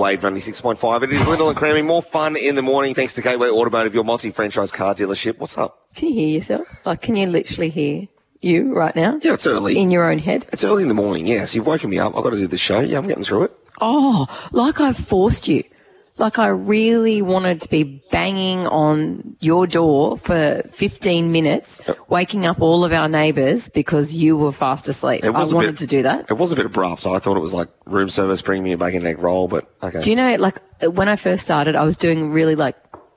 Wave 96.5. It is Little and Creamy. More fun in the morning thanks to Gateway Automotive, your multi-franchise car dealership. What's up? Can you hear yourself? Like, can you literally hear you right now? Yeah, it's early. In your own head? It's early in the morning, yes. You've woken me up. I've got to do this show. Yeah, I'm getting through it. Oh, like I've forced you. Like I really wanted to be banging on your door for 15 minutes, waking up all of our neighbours because you were fast asleep. I wanted to do that. It was a bit abrupt. So I thought it was like room service bringing me a bacon and egg roll, but okay. Do you know, like when I first started, I was doing really like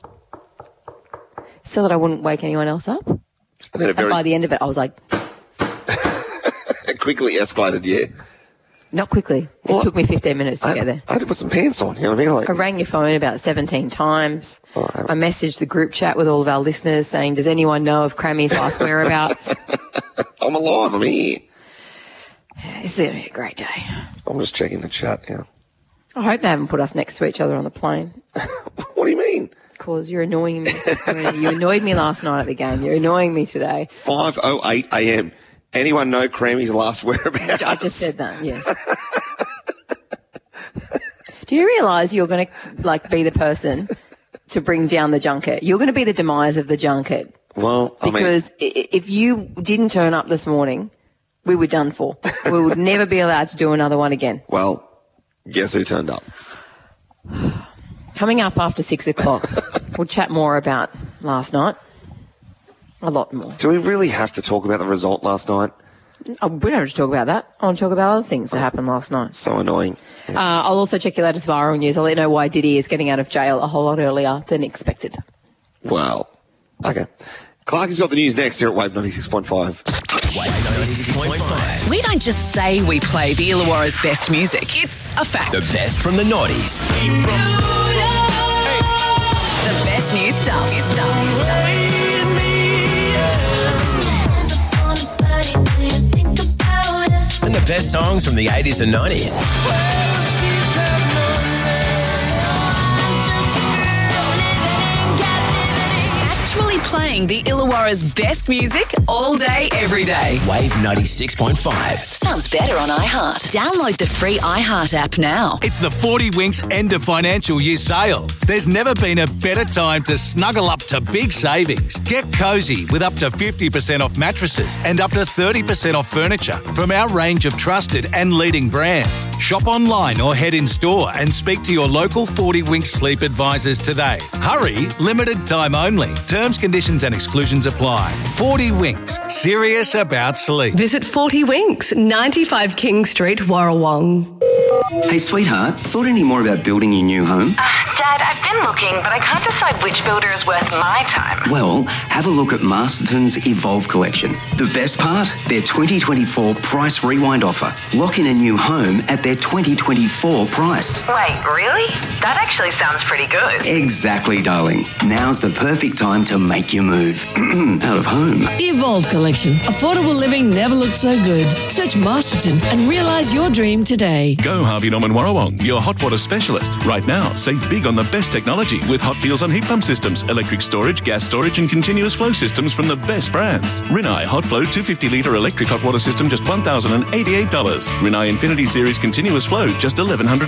so that I wouldn't wake anyone else up. And then by the end of it, I was like... It quickly escalated, yeah. Not quickly. It took me 15 minutes to get there. I had to put some pants on, you know what I mean? I rang your phone about 17 times. I messaged the group chat with all of our listeners saying, does anyone know of Crammy's last whereabouts? I'm alive, I'm here. This is going to be a great day. I'm just checking the chat, yeah. I hope they haven't put us next to each other on the plane. What do you mean? Because you're annoying me. You annoyed me last night at the game. You're annoying me today. 5:08 a.m. Anyone know Crammy's last whereabouts? I just said that, yes. Do you realise you're going to be the person to bring down the junket? You're going to be the demise of the junket. Well, because if you didn't turn up this morning, we were done for. We would never be allowed to do another one again. Well, guess who turned up? Coming up after 6 o'clock, we'll chat more about last night. A lot more. Do we really have to talk about the result last night? Oh, we don't have to talk about that. I want to talk about other things that happened last night. So annoying. Yeah. I'll also check your latest viral news. I'll let you know why Diddy is getting out of jail a whole lot earlier than expected. Well, okay. Clark has got the news next here at Wave 96.5. Wave 96.5. We don't just say we play the Illawarra's best music. It's a fact. The best from the noughties. The best new stuff. And the best songs from the 80s and 90s. Actually playing the Illawarra's best music all day, every day. Wave 96.5. Sounds better on iHeart. Download the free iHeart app now. It's the 40 Winks end of financial year sale. There's never been a better time to snuggle up to big savings. Get cozy with up to 50% off mattresses and up to 30% off furniture from our range of trusted and leading brands. Shop online or head in store and speak to your local 40 Winks sleep advisors today. Hurry, limited time only. Terms, conditions and exclusions apply. 40 Winks, serious about sleep. Visit 40 Winks, 95 King Street, Warrawong. Hey, sweetheart, thought any more about building your new home? Dad, I've been looking, but I can't decide which builder is worth my time. Well, have a look at Masterton's Evolve collection. The best part? Their 2024 price rewind offer. Lock in a new home at their 2024 price. Wait, really? That actually sounds pretty good. Exactly, darling. Now's the perfect time to make your move. Out of home. The Evolve collection. Affordable living never looked so good. Search Masterton and realise your dream today. Go Harvey Norman Warrawong, your hot water specialist. Right now, save big on the best technology with hot deals on heat pump systems, electric storage, gas storage and continuous flow systems from the best brands. Rinnai Hot Flow 250-litre electric hot water system just $1,088. Rinnai Infinity Series continuous flow just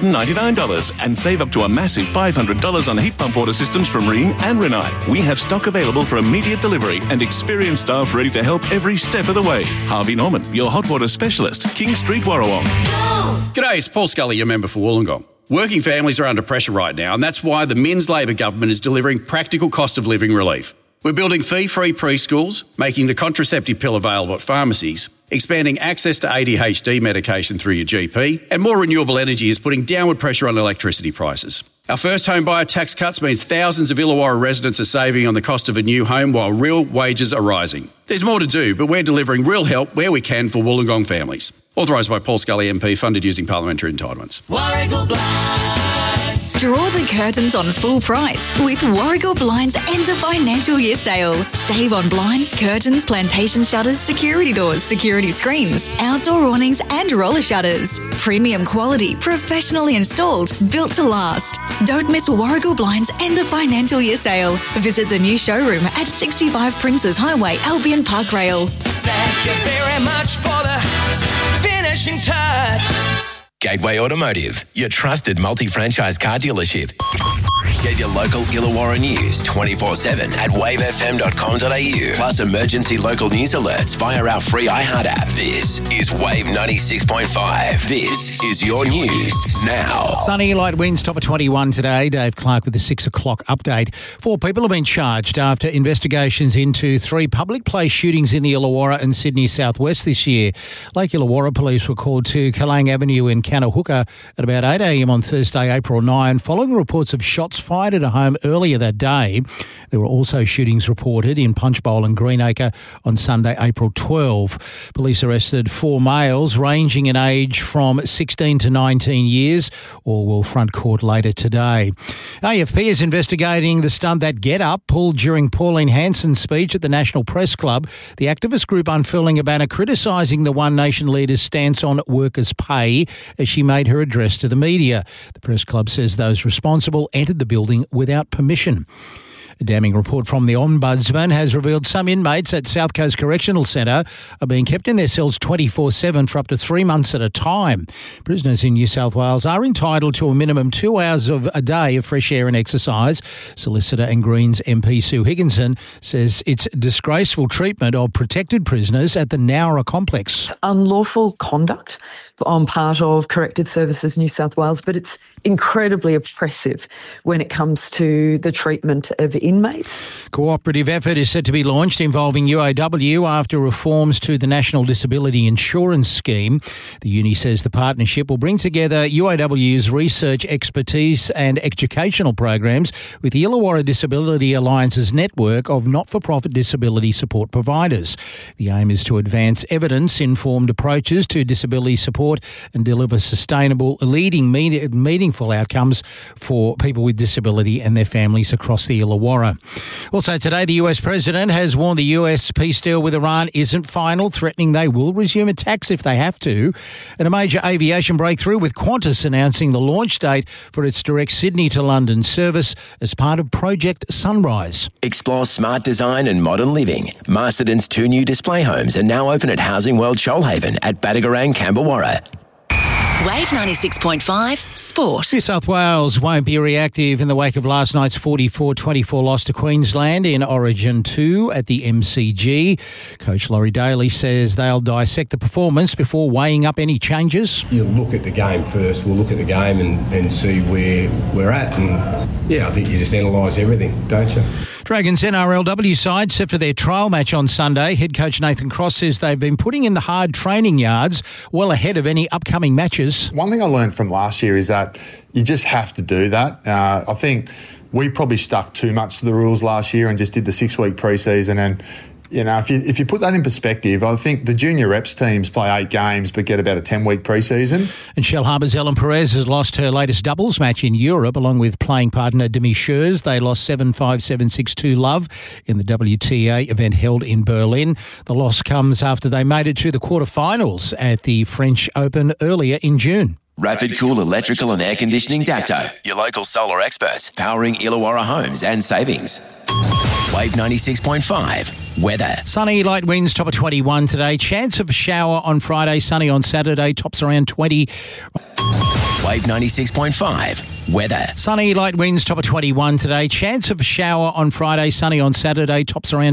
$1,199. And save up to a massive $500 on heat pump water systems from Rheem and Rinnai. We have stock available for immediate delivery and experienced staff ready to help every step of the way. Harvey Norman, your hot water specialist, King Street, Warrawong. G'day, it's Paul Scully, your member for Wollongong. Working families are under pressure right now, and that's why the Minns Labor government is delivering practical cost of living relief. We're building fee-free preschools, making the contraceptive pill available at pharmacies, expanding access to ADHD medication through your GP, and more renewable energy is putting downward pressure on electricity prices. Our first home buyer tax cuts means thousands of Illawarra residents are saving on the cost of a new home while real wages are rising. There's more to do, but we're delivering real help where we can for Wollongong families. Authorised by Paul Scully MP, funded using parliamentary entitlements. Draw the curtains on full price with Warragul Blinds end of financial year sale. Save on blinds, curtains, plantation shutters, security doors, security screens, outdoor awnings and roller shutters. Premium quality, professionally installed, built to last. Don't miss Warragul Blinds end of financial year sale. Visit the new showroom at 65 Princes Highway, Albion Park Rail. Thank you very much for the finishing touch. Gateway Automotive, your trusted multi-franchise car dealership. Get your local Illawarra news 24/7 at wavefm.com.au. Plus emergency local news alerts via our free iHeart app. This is Wave 96.5. This is your news now. Sunny, light winds, top of 21 today. Dave Clark with the 6 o'clock update. 4 people have been charged after investigations into 3 public place shootings in the Illawarra and Sydney southwest this year. Lake Illawarra police were called to Kalang Avenue in Kanahooka at about 8 a.m. on Thursday, April 9, following reports of shots fired at a home earlier that day. There were also shootings reported in Punchbowl and Greenacre on Sunday, April 12. Police arrested 4 males ranging in age from 16 to 19 years. All will front court later today. AFP is investigating the stunt that Get Up pulled during Pauline Hanson's speech at the National Press Club. The activist group unfurling a banner criticising the One Nation leader's stance on workers' pay as she made her address to the media. The Press Club says those responsible entered the building without permission. A damning report from the Ombudsman has revealed some inmates at South Coast Correctional Centre are being kept in their cells 24/7 for up to 3 months at a time. Prisoners in New South Wales are entitled to a minimum 2 hours of a day of fresh air and exercise. Solicitor and Greens MP Sue Higginson says it's disgraceful treatment of protected prisoners at the Nowra complex. Unlawful conduct on part of Corrected Services New South Wales, but it's incredibly oppressive when it comes to the treatment of inmates. Cooperative effort is set to be launched involving UAW after reforms to the National Disability Insurance Scheme. The uni says the partnership will bring together UAW's research expertise and educational programs with the Illawarra Disability Alliance's network of not-for-profit disability support providers. The aim is to advance evidence-informed approaches to disability support and deliver sustainable, meaningful outcomes for people with disability and their families across the Illawarra. Also today, the US President has warned the US peace deal with Iran isn't final, threatening they will resume attacks if they have to. And a major aviation breakthrough with Qantas announcing the launch date for its direct Sydney to London service as part of Project Sunrise. Explore smart design and modern living. Masterton's 2 new display homes are now open at Housing World Shoalhaven at Badagarang, Camberwarra. Wave 96.5 Sport. New South Wales won't be reactive in the wake of last night's 44-24 loss to Queensland in Origin 2 at the MCG. Coach Laurie Daly says they'll dissect the performance before weighing up any changes. You'll look at the game first. We'll look at the game and see where we're at. And, yeah, I think you just analyse everything, don't you? Dragons NRLW side set for their trial match on Sunday. Head coach Nathan Cross says they've been putting in the hard training yards well ahead of any upcoming matches. One thing I learned from last year is that you just have to do that. I think we probably stuck too much to the rules last year and just did the 6-week pre-season. And, you know, if you put that in perspective, I think the junior reps teams play 8 games but get about a 10-week pre-season. And Shell Harbour's Ellen Perez has lost her latest doubles match in Europe along with playing partner Demi Schurz. They lost 7-5, 7-6 love in the WTA event held in Berlin. The loss comes after they made it to the quarterfinals at the French Open earlier in June. Rapid Cool Electrical and Air Conditioning Dapto, your local solar experts, powering Illawarra homes and savings. Wave 96.5 weather. Sunny, light winds, top of 21 today. Chance of a shower on Friday, sunny on Saturday, tops around 20. Wave 96.5 weather. Sunny, light winds, top of 21 today. Chance of a shower on Friday, sunny on Saturday, tops around